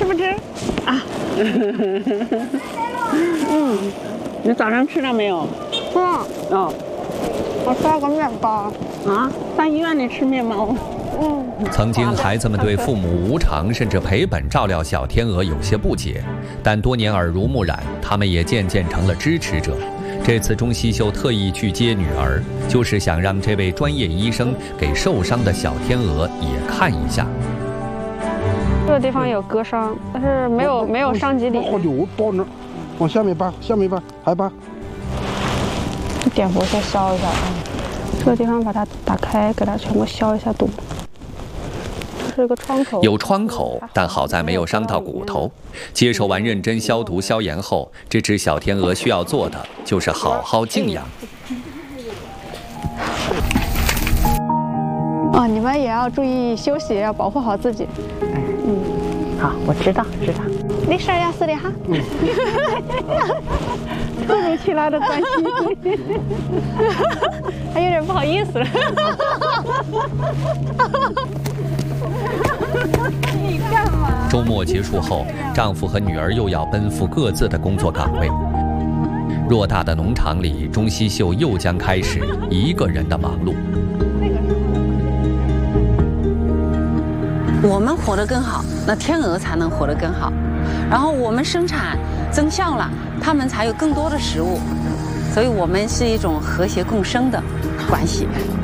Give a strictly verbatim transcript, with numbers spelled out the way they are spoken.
不吃？啊。嗯，你早上吃了没有？ 吃了。 哦。 我吃了个面包。 啊？在医院里吃面包？ 嗯。 曾经，孩子们对父母无偿甚至赔本照料小天鹅有些不解，但多年耳濡目染，他们也渐渐成了支持者。这次钟熙秀特意去接女儿，就是想让这位专业医生给受伤的小天鹅也看一下。 这个地方有割伤，但是没有没有伤及里。 好久到那儿，往下面扒，下面扒，还扒。 碘伏先消一下啊，这个地方把它打开，给它全部消一下毒。是个窗口， 有窗口，但好在没有伤到骨头。接受完认真消毒消炎后，这只小天鹅需要做的就是好好静养。 哦，你们也要注意休息，要保护好自己。 嗯，好，我知道，知道。 没事呀，斯里哈。嗯。 突如其来的关心， 还有点不好意思了。 你干嘛？ 周末结束后，丈夫和女儿又要奔赴各自的工作岗位。偌大的农场里，钟熙秀又将开始一个人的忙碌。 我们活得更好，那天鹅才能活得更好。然后我们生产增效了，它们才有更多的食物。所以我们是一种和谐共生的关系。